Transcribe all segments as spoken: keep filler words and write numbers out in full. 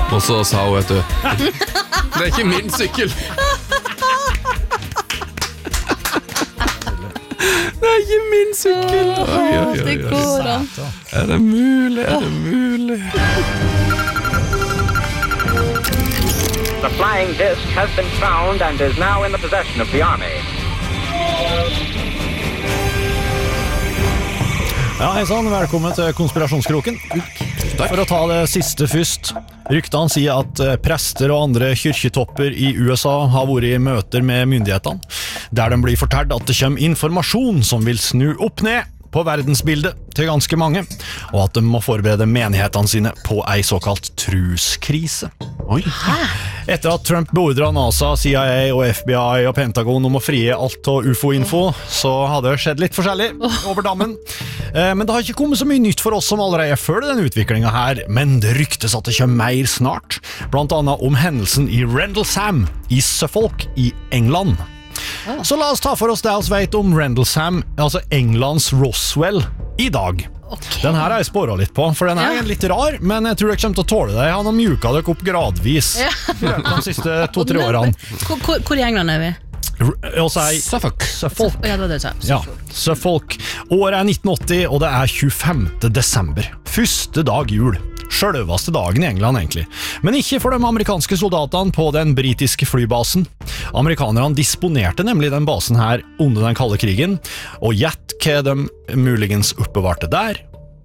Og så sa hun, vet du, det er ikke min sykkel. Det er ikke min sykkel. Oi, oi, oi, Det går an. Er det mulig? Er det mulig? The flying disc has been found and is now in the possession of the Army. Ja, hei sann, velkommen til Konspirasjonskroken. For å ta det siste først. Ryktene sier at prester og andre kyrkjetopper i U S A har vært i møter med myndighetene, der de blir fortalt at det kommer informasjon som vil snu opp ned på verdensbildet til ganske mange, og at de må forberede menighetene sine på ei såkalt truskrise. Oi. Etter at Trump beordret NASA, C I A og F B I og Pentagon om å frie alt av U F O-info, så hadde det skjedd litt forskjellig over dammen. Men det har ikke kommet så mye nytt for oss som allerede følger denne utviklingen her, men det ryktes at det kommer mer snart, blant annet om hendelsen i Rendlesham i Suffolk i England. Så la oss ta for oss det vi vet om Rendlesham, altså Englands Roswell, i dag. Okay. Den her har jeg spåret litt på, for den er Ja. litt rar, men jeg tror jeg kommer til å tåle det. Jeg har mjuka dere opp gradvis Ja. de siste to-tre årene. Hvor, hvor, hvor i England er vi? Og så er Suffolk. Suffolk. Ja, det var det du sa. Ja, Suffolk. Året er nitten åtti, og det er tjuefemte desember. Første dag jul. Sjølveste dagen i England, egentlig. Men ikke for de amerikanske soldatene på den britiske flybasen. Amerikanerne disponerte nemlig den basen her under den kalde krigen, og gjett hva de muligens oppbevarte der?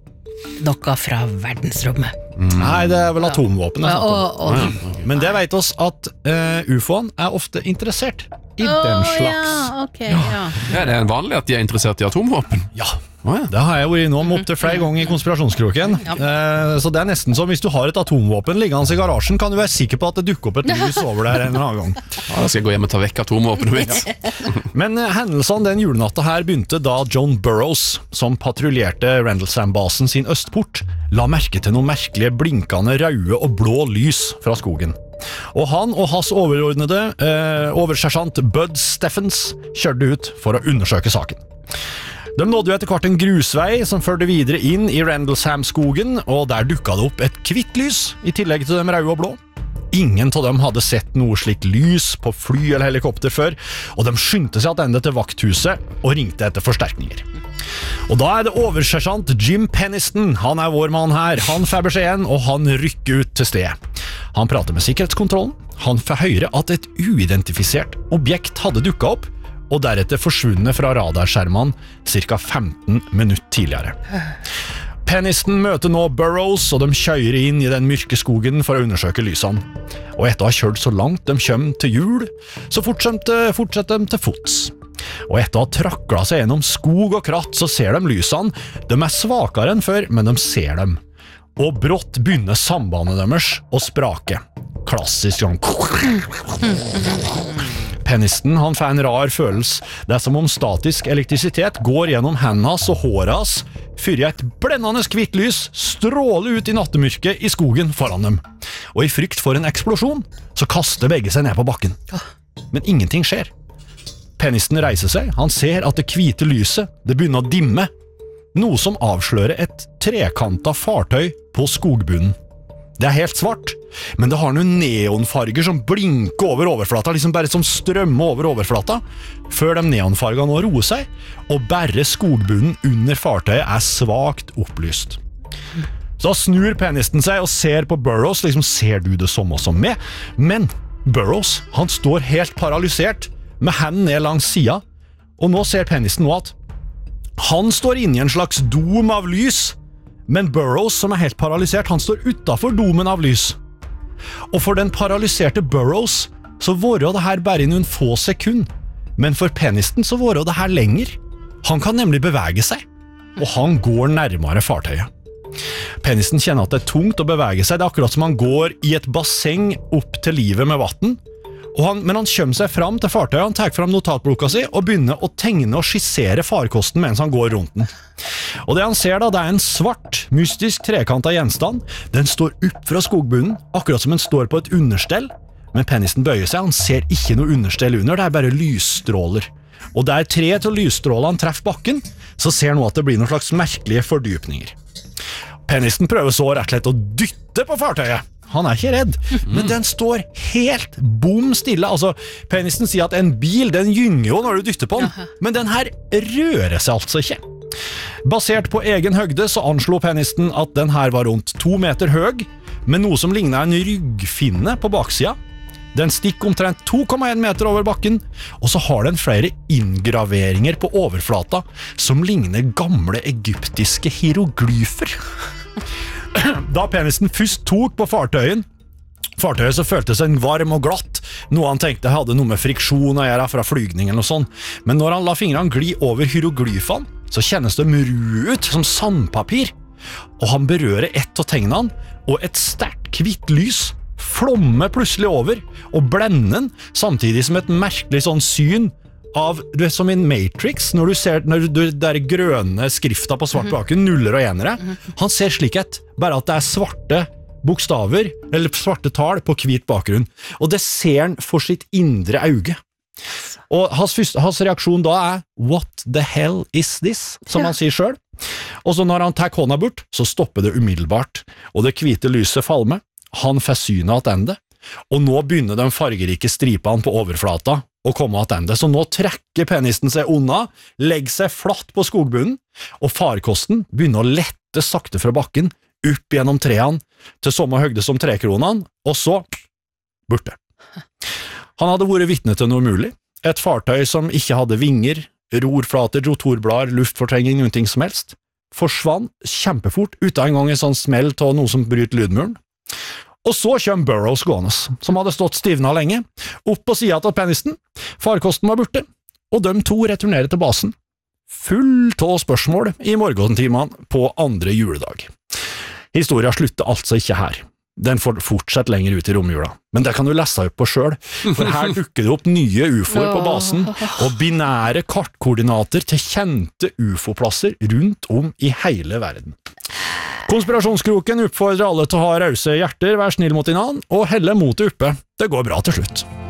Noe fra verdensrommet. Nei, det er vel atomvåpen. Ja, jeg snakker og, om. og, Men det vet oss at uh, U F O-en er ofte interessert i den slags. Ja, ok, ja. Ja, det er vanlig at de er interessert i atomvåpen. Ja, Å, ja. det har jeg vært innom opp til flere ganger i konspirasjonskroken. Ja. Eh, så det er nesten som hvis du har et atomvåpen liggende i garasjen, kan du være sikker på at det dukker opp et lys over der en eller annen gang. Ja, da skal jeg gå hjem og ta vekk atomvåpenet mitt. Men eh, hendelsene den julenatta her begynte da John Burroughs, som patruljerte Rendlesham-basen sin østport, la merke til noen merkelige blinkende røde og blå lys fra skogen. Og han og hans overordnede, eh, oversersjant Bud Steffens, kjørte ut for å undersøke saken. De nådde jo etter hvert en grusvei som førte videre inn i Rendlesham-skogen, og der dukket det opp et kvitt lys, i tillegg til de røde og blå. Ingen av dem hadde sett noe slikt lys på fly eller helikopter før, og de skyndte seg tilbake til vakthuset og ringte etter forsterkninger. Og da er det oversersjant Jim Penniston, han er vår mann her, han får beskjeden, og han rykker ut til stedet. Han prater med sikkerhetskontrollen, han får høre at et uidentifisert objekt hadde dukket opp, og deretter forsvunnet fra radarskjermene ca. femten minutter tidligere. Penniston møter nå Burroughs, og de kjører inn i den mørke skogen for å undersøke lysene. Og etter å ha kjørt så langt de kommer til jul, så fortsetter, fortsetter de til fots. Og etter å ha traklet seg gjennom skog og kratt, så ser de lysene. De er svakere enn før, men de ser dem. Og brått begynner sambandet deres å sprake. Klassisk sånn. Penniston, han får en rar følelse. Det er som om statisk elektrisitet går gjennom hendene hans og håret hans, før et blendende hvitt lys stråler ut i nattemørket i skogen foran dem. Og i frykt for en eksplosjon, så kaster begge seg ned på bakken. Men ingenting skjer. Penniston reiser seg, han ser at det hvite lyset, det begynner å dimme, noe som avslører et trekantet fartøy på skogbunnen. Det er helt svart, men det har noen neonfarger som blinker over overflata, liksom bare som strømmer over overflata, før de neonfargene nå roer seg, og bare skogbunnen under fartøyet er svagt opplyst. Så da snur Penniston seg og ser på Burroughs, liksom ser du det samme som meg? Men Burroughs, han står helt paralysert, med hendene ned langs siden, og nå ser Penniston nå at han står inne i en slags dom av lys, men Burroughs, som er helt paralysert, han står utenfor domen av lys. Og for den paralyserte Burroughs, så var det her bare i noen få sekunder, men for Penniston så var det her lenger. Han kan nemlig bevege seg, og han går nærmere fartøyet. Penniston kjenner at det er tungt å bevege seg, det er akkurat som han går i et basseng opp til livet med vatten, og han, men han kommer seg fram til fartøyet, han tar fram notatboka si og begynner å tegne og skissere farkosten mens han går rundt den. Og det han ser da, det er en svart, mystisk trekantet gjenstand. Den står opp fra skogbunnen, akkurat som den står på et understell, men Penniston bøyer seg, han ser ikke noe understell under, det er bare lysstråler. Og der tre til lysstrålene treffer bakken, så ser han nå at det blir noen slags merkelige fordypninger. Penniston prøver så rett og slett å dytte på fartøyet. han er ikke redd, men den står helt bom stille. Altså, penisen sier at en bil, den gynger jo når du dytter på den, men den her rører seg altså ikke. Basert på egen høgde så anslo penisten at den her var rundt to meter høg, med noe som lignet en ryggfinne på baksida. Den stikker omtrent to komma en meter over bakken, og så har den flere inngraveringer på overflata som ligner gamle egyptiske hieroglyfer. Da penisen først tok på fartøyen, fartøyet så føltes den varm og glatt, noe han tenkte hadde noe med friksjon å gjøre fra flygningen og sånn. Men når han la fingrene gli over hieroglyfene, så kjennes det ru ut som sandpapir, og han berører ett av tegnene, og et sterkt hvitt lys flommer plutselig over og blender den, samtidig som et merkelig sånn syn av, du vet som i Matrix, når du ser når du, der grønne skrifta på svart baken, nuller og enere. Han ser slik et, bare at det er svarte bokstaver, eller svarte tall på hvit bakgrunn, og det ser han for sitt indre auge. Og hans, første, hans reaksjon da er «What the hell is this?» som han sier selv. Og så når han tar hånda bort, så stopper det umiddelbart, og det hvite lyset falmer. Han får synet attende, og nå begynner de fargerike stripene på overflata å komme attende, så nå trekker penisten seg unna, legger seg flatt på skogbunnen, og farkosten begynner å lette sakte fra bakken, opp gjennom treene, til samme høgde som trekronene, og så borte. Han hadde vært vitne til noe mulig, et fartøy som ikke hadde vinger, rorflater, rotorblader, luftfortrengning, noen ting som helst, forsvann kjempefort, uten en gang en sånn smell til noe som bryter lydmuren. Og så kommer Burroughs gående, som hadde stått stivna lenge, opp på siden av penisten, farkosten var borte, og de to returnerer til basen, full av spørsmål i morgentimene på andre juledag. Historien slutter altså ikke her. Den får fortsette lenger ut i romjula, men det kan du lese opp på selv, for her dukker det opp nye ufoer på basen, og binære kartkoordinater til kjente ufoplasser rundt om i hele verden. Konspirasjonskroken oppfordrer alle til å ha rause hjerter, vær snill mot din annen, og helle motet oppe. Det går bra til slutt.